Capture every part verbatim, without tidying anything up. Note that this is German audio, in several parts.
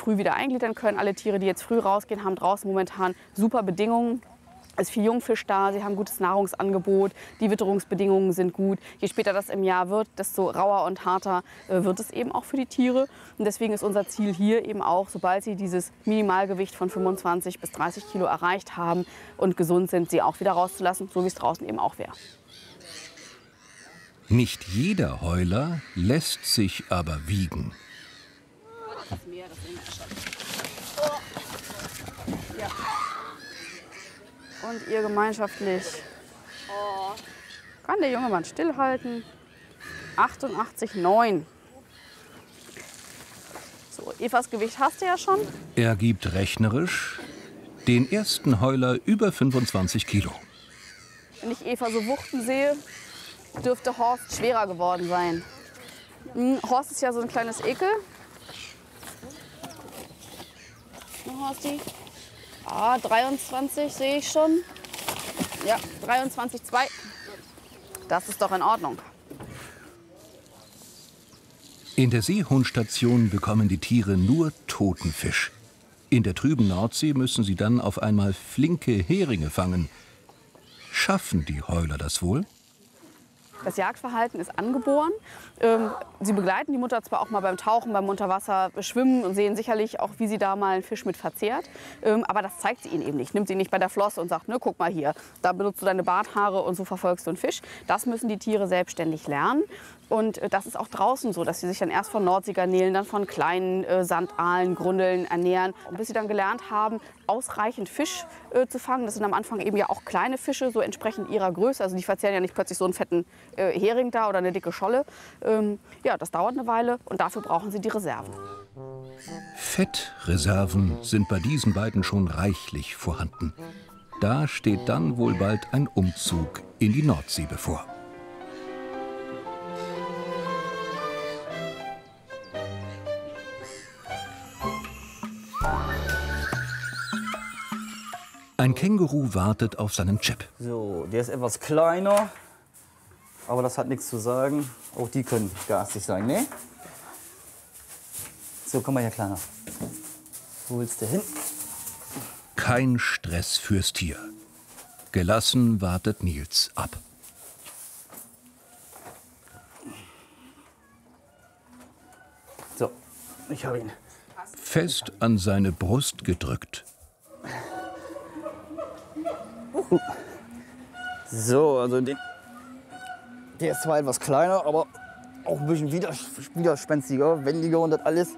früh wieder eingliedern können. Alle Tiere, die jetzt früh rausgehen, haben draußen momentan super Bedingungen. Es ist viel Jungfisch da, sie haben gutes Nahrungsangebot, die Witterungsbedingungen sind gut. Je später das im Jahr wird, desto rauer und harter äh, wird es eben auch für die Tiere. Und deswegen ist unser Ziel hier eben auch, sobald sie dieses Minimalgewicht von fünfundzwanzig bis dreißig Kilo erreicht haben und gesund sind, sie auch wieder rauszulassen, so wie es draußen eben auch wäre. Nicht jeder Heuler lässt sich aber wiegen. Das Meer, das sehen wir schon. Ja. Und ihr gemeinschaftlich. Oh. Kann der junge Mann stillhalten? achtundachtzig Komma neun. So, Evas Gewicht hast du ja schon. Er gibt rechnerisch den ersten Heuler über fünfundzwanzig Kilo. Wenn ich Eva so wuchten sehe, dürfte Horst schwerer geworden sein. Hm, Horst ist ja so ein kleines Ekel. Na, Horsti? Ah, dreiundzwanzig sehe ich schon. Ja, dreiundzwanzig Komma zwei. Das ist doch in Ordnung. In der Seehundstation bekommen die Tiere nur toten Fisch. In der trüben Nordsee müssen sie dann auf einmal flinke Heringe fangen. Schaffen die Heuler das wohl? Das Jagdverhalten ist angeboren. Ähm, sie begleiten die Mutter zwar auch mal beim Tauchen, beim Unterwasser schwimmen und sehen sicherlich auch, wie sie da mal einen Fisch mit verzehrt. Ähm, aber das zeigt sie ihnen eben nicht. Nimmt sie nicht bei der Flosse und sagt, ne, guck mal hier, da benutzt du deine Barthaare und so verfolgst du einen Fisch. Das müssen die Tiere selbstständig lernen. Und äh, das ist auch draußen so, dass sie sich dann erst von Nordseegarnelen, dann von kleinen äh, Sandaalen, Grundeln ernähren. Und bis sie dann gelernt haben, ausreichend Fisch äh, zu fangen. Das sind am Anfang eben ja auch kleine Fische, so entsprechend ihrer Größe. Also die verzehren ja nicht plötzlich so einen fetten äh, Hering da oder eine dicke Scholle. Ähm, ja, das dauert eine Weile und dafür brauchen sie die Reserven. Fettreserven sind bei diesen beiden schon reichlich vorhanden. Da steht dann wohl bald ein Umzug in die Nordsee bevor. Ein Känguru wartet auf seinen Chip. So, der ist etwas kleiner, aber das hat nichts zu sagen. Auch die können garstig sein, ne? So, komm mal her, Kleiner. Wo willst du hin? Kein Stress fürs Tier. Gelassen wartet Nils ab. So, ich habe ihn. Fest an seine Brust gedrückt. So, also den, der ist zwar etwas kleiner, aber auch ein bisschen widers widerspenstiger, wendiger und das alles.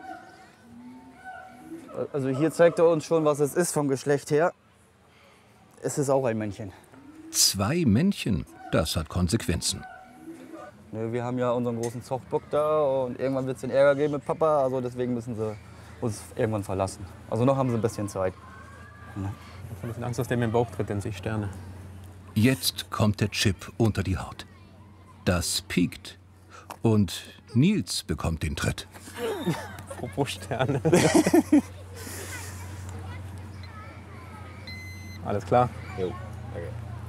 Also hier zeigt er uns schon, was es ist vom Geschlecht her. Es ist auch ein Männchen. Zwei Männchen, das hat Konsequenzen. Ne, wir haben ja unseren großen Zuchtbock da und irgendwann wird es den Ärger geben mit Papa, also deswegen müssen sie uns irgendwann verlassen. Also noch haben sie ein bisschen Zeit. Ich habe ein bisschen Angst, dass der mir in den Bauch tritt, denn sich Sterne. Jetzt kommt der Chip unter die Haut. Das piekt. Und Nils bekommt den Tritt. Apropos Sterne. Alles klar? Jo, okay.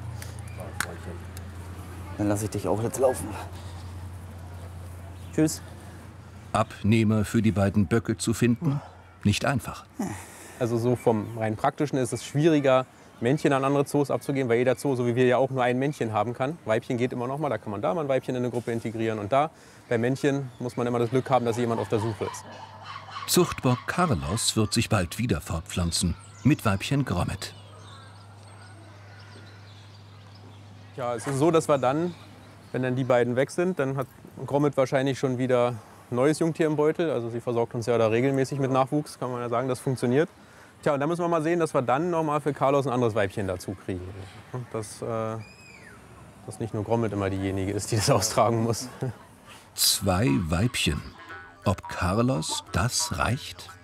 Dann lasse ich dich auch jetzt laufen. Tschüss. Abnehmer für die beiden Böcke zu finden? Nicht einfach. Also so vom rein Praktischen ist es schwieriger, Männchen an andere Zoos abzugeben, weil jeder Zoo, so wie wir ja auch, nur ein Männchen haben kann. Weibchen geht immer noch mal, da kann man da mal ein Weibchen in eine Gruppe integrieren. Und da, bei Männchen, muss man immer das Glück haben, dass jemand auf der Suche ist. Zuchtbock Carlos wird sich bald wieder fortpflanzen. Mit Weibchen Grommet. Ja, es ist so, dass wir dann, wenn dann die beiden weg sind, dann hat Grommet wahrscheinlich schon wieder ein neues Jungtier im Beutel. Also sie versorgt uns ja da regelmäßig mit Nachwuchs, kann man ja sagen, das funktioniert. Tja, und dann müssen wir mal sehen, dass wir dann noch mal für Carlos ein anderes Weibchen dazu kriegen. Dass, äh, dass nicht nur Grommet immer diejenige ist, die das austragen muss. Zwei Weibchen. Ob Carlos das reicht?